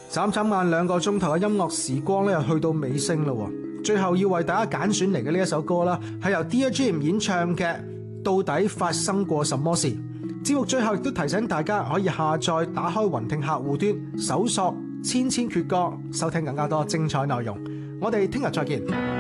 眨眨眼2個鐘頭嘅音樂時光咧，又去到尾聲啦。最後要為大家揀選嚟嘅呢一首歌啦，係由 Dear Jim 演唱嘅《到底發生過什麼事》。節目最後亦都提醒大家可以下載打開雲聽客戶端，搜索千千闕歌，收聽更加多精彩內容。我哋聽日再見。